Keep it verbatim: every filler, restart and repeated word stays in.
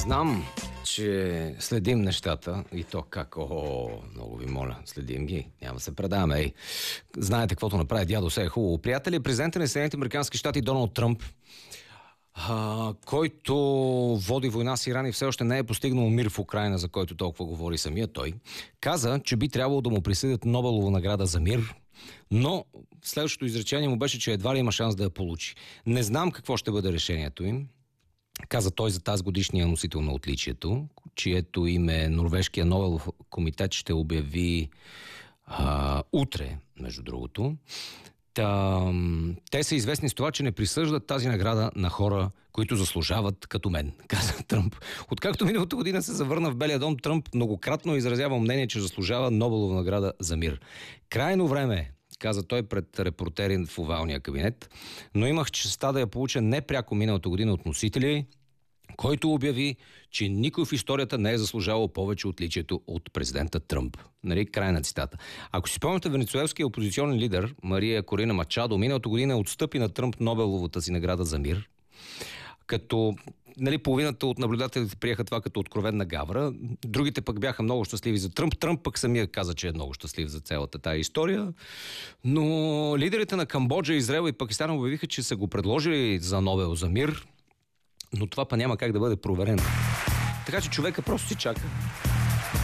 Знам, че следим нещата и то как, о, много ви моля, следим ги, няма да се предаваме. Ей, знаете каквото направи дядо, се е хубаво. Приятели, президентът на Съединените американски щати Доналд Тръмп, а, който води война с Иран и все още не е постигнал мир в Украйна, за който толкова говори самия той, каза, че би трябвало да му присъдят Нобелова награда за мир, но следващото изречение му беше, че едва ли има шанс да я получи. Не знам какво ще бъде решението им, каза той за тази годишния носител на отличието, чието име Норвежкия Нобелов комитет ще обяви а, утре, между другото. Та, те са известни с това, че не присъждат тази награда на хора, които заслужават като мен, каза Тръмп. Откакто миналата година се завърна в Белия дом, Тръмп многократно изразява мнение, че заслужава Нобелова награда за мир. Крайно време е, каза той пред репортери в овалния кабинет, но имах честта да я получа непряко миналата година от носители, който обяви, че никой в историята не е заслужавал повече отличието от президента Тръмп. Нали, край на цитата. Ако си спомняте, венецуелският опозиционен лидер Мария Корина Мачадо миналата година отстъпи на Тръмп Нобеловата си награда за мир, като нали, половината от наблюдателите приеха това като откровенна гавра, другите пък бяха много щастливи за Тръмп. Тръмп пък самия каза, че е много щастлив за цялата тая история. Но лидерите на Камбоджа, Израел и Пакистан обявиха, че са го предложили за Нобел за мир, но това па няма как да бъде проверено. Така че човека просто си чака.